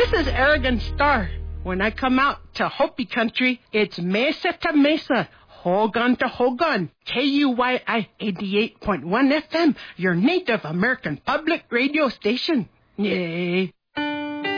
This is Arrogant Star. When I come out to Hopi country, it's mesa to mesa, Hogan to Hogan, KUYI 88.1 FM, your Native American public radio station. Yay.